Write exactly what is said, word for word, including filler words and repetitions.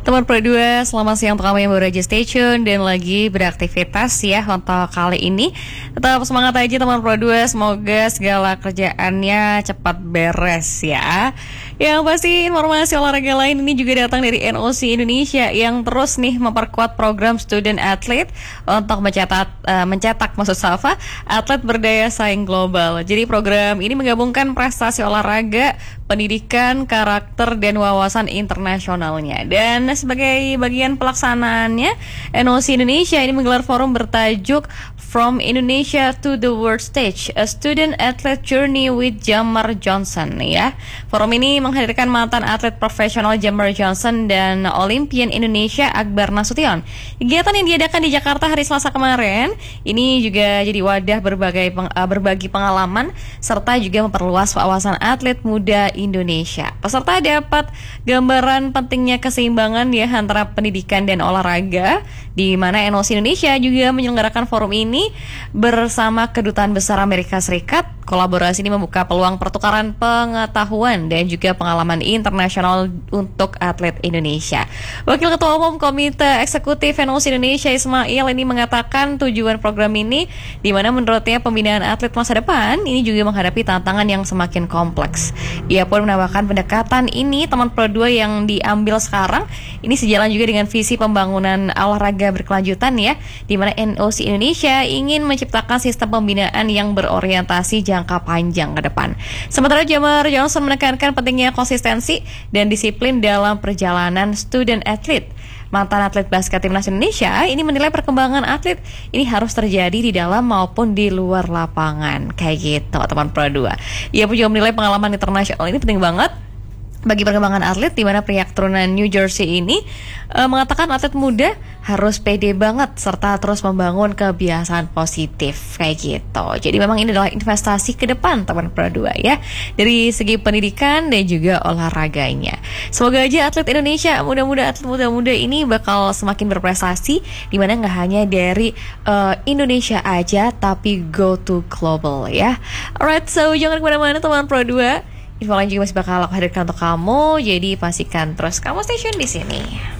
Teman Pro dua, selamat siang untuk kamu yang baru aja stay tune dan lagi beraktivitas ya untuk kali ini. Tetap semangat aja teman Pro dua, semoga segala kerjaannya cepat beres ya. Yang pasti informasi olahraga lain ini juga datang dari N O C Indonesia yang terus nih memperkuat program student athlete untuk mencetak uh, mencetak maksud Safa atlet berdaya saing global. Jadi program ini menggabungkan prestasi olahraga, pendidikan, karakter dan wawasan internasionalnya. Dan sebagai bagian pelaksanaannya, N O C Indonesia ini menggelar forum bertajuk From Indonesia to the World Stage, A Student Athlete Journey with Jamar Johnson ya. Forum ini menghadirkan mantan atlet profesional Jamar Johnson dan Olimpian Indonesia Akbar Nasution. Kegiatan yang diadakan di Jakarta hari Selasa kemarin ini juga jadi wadah berbagai peng, uh, berbagi pengalaman serta juga memperluas wawasan atlet muda Indonesia. Peserta dapat gambaran pentingnya keseimbangan ya antara pendidikan dan olahraga, di mana N O C Indonesia juga menyelenggarakan forum ini bersama Kedutaan Besar Amerika Serikat. Kolaborasi ini membuka peluang pertukaran pengetahuan dan juga pengalaman internasional untuk atlet Indonesia. Wakil Ketua Umum Komite Eksekutif N O C Indonesia Ismail ini mengatakan tujuan program ini di mana menurutnya pembinaan atlet masa depan ini juga menghadapi tantangan yang semakin kompleks. Ia pun menambahkan pendekatan ini teman Pro dua yang diambil sekarang ini sejalan juga dengan visi pembangunan olahraga berkelanjutan ya, di mana N O C Indonesia ingin menciptakan sistem pembinaan yang berorientasi jangka panjang ke depan. Sementara Jamar Johnson menekankan pentingnya konsistensi dan disiplin dalam perjalanan student athlete. Mantan atlet basket timnas Indonesia ini menilai perkembangan atlet ini harus terjadi di dalam maupun di luar lapangan. Kayak gitu teman Pro dua. Ia pun juga menilai pengalaman internasional ini penting banget bagi perkembangan atlet, di mana pria keturunan New Jersey ini e, mengatakan atlet muda harus pede banget serta terus membangun kebiasaan positif kayak gitu. Jadi memang ini adalah investasi ke depan teman Pro dua ya, dari segi pendidikan dan juga olahraganya. Semoga aja atlet Indonesia, mudah-mudahan atlet muda-muda ini bakal semakin berprestasi, di mana nggak hanya dari uh, Indonesia aja tapi go to global ya. Alright, so jangan kemana-mana teman Pro dua. Info lain juga masih bakal aku hadirkan untuk kamu, jadi pastikan terus kamu stay tune di sini.